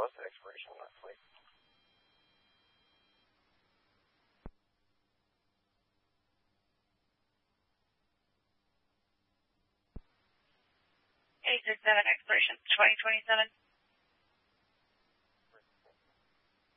What's the expiration on that, please? Expiration 2027.